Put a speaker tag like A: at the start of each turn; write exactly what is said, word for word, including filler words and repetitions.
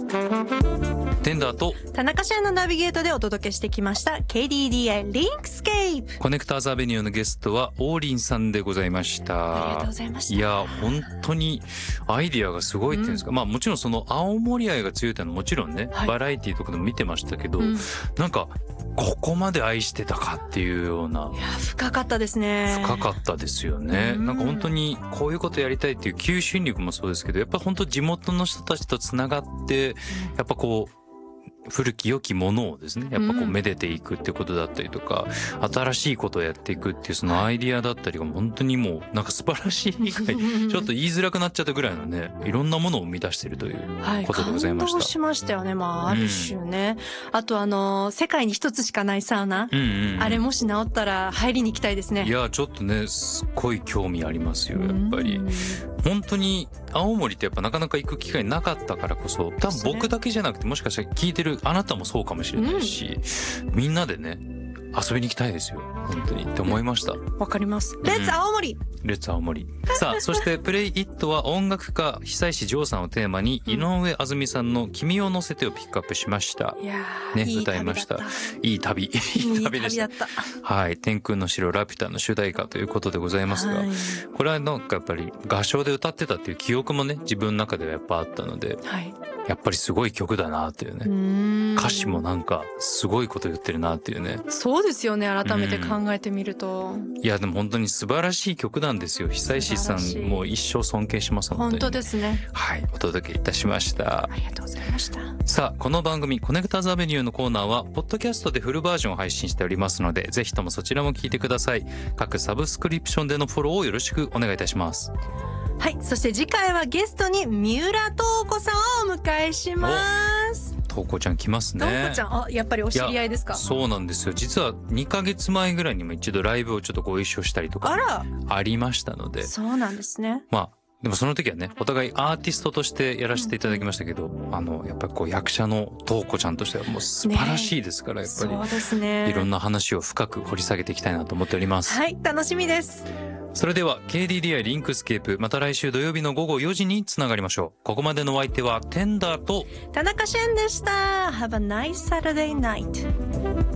A: テンダーと
B: 田中シェンのナビゲートでお届けしてきました ケーディーディーアイ リンクスケープ。
A: コネクターズアベニューのゲストは王林さんでございました。
B: ありがとうございました。
A: いや本当にアイディアがすごいっていうんですか、うん、まあもちろんその青森愛が強いというのはもちろんね、はい、バラエティとかでも見てましたけど、うん、なんかここまで愛してたかっていうような。
B: いや深かったですね。
A: 深かったですよね、うん、なんか本当にこういうことやりたいっていう求心力もそうですけど、やっぱ本当地元の人たちとつながってやっぱこう古き良きものをですねやっぱこうめでていくってことだったりとか、うん、新しいことをやっていくっていうそのアイディアだったりが本当にもうなんか素晴らしい以外ちょっと言いづらくなっちゃったぐらいのねいろんなものを生み出しているということでございました。
B: はい、感動しましたよね。まあある種ね、うん、あとあの世界に一つしかないサウナ、うんうんうん、あれもし治ったら入りに行きたいですね。
A: いやちょっとねすっごい興味ありますよやっぱり、うん、本当に青森ってやっぱなかなか行く機会なかったからこそ多分僕だけじゃなくてもしかしたら聞いてるあなたもそうかもしれないし、うん、みんなでね遊びに行きたいですよ本当にって思いました。
B: わかります。レッツ青森、
A: うん、レッツ青森さあそしてプレイイットは音楽家久石譲さんをテーマに井上あずみさんの君を乗せてをピックアップしました。
B: いや
A: ね
B: いい
A: 歌いました。いい旅いい旅でした。
B: いい旅だった。
A: はい天空の城ラピュタの主題歌ということでございますが、はい、これはなんかやっぱり合唱で歌ってたっていう記憶もね自分の中ではやっぱあったので、はい、やっぱりすごい曲だなっていうね。うーん歌詞もなんかすごいこと言ってるなっていうね。
B: そうですよね改めて考えてみると。
A: いやでも本当に素晴らしい曲なんですよ。久石さんもう一生尊敬します。
B: 本当ですね。
A: はいお届けいたしました。
B: ありがとうございました。
A: さあこの番組コネクターズアベニューのコーナーはポッドキャストでフルバージョンを配信しておりますのでぜひともそちらも聞いてください。各サブスクリプションでのフォローをよろしくお願いいたします。
B: はいそして次回はゲストに三浦透子さんをお迎えします。
A: 透子ちゃん来ますね。
B: 透子ちゃんあやっぱりお知り合いですか。
A: そうなんですよ。実はにかげつまえぐらいにも一度ライブをちょっとご一緒したりとかありましたので。
B: そうなんですね。
A: まあでもその時はねお互いアーティストとしてやらせていただきましたけど、うん、あのやっぱりこう役者の透子ちゃんとしてはもう素晴らしいですから、ね、やっぱり
B: そうですね。
A: いろんな話を深く掘り下げていきたいなと思っております。
B: はい楽しみです。
A: それでは ケーディーディーアイ リンクスケープまた来週土曜日の午後よじにつながりましょう。ここまでのお相手はテンダーと
B: 田中シェンでした。 Have a nice Saturday night.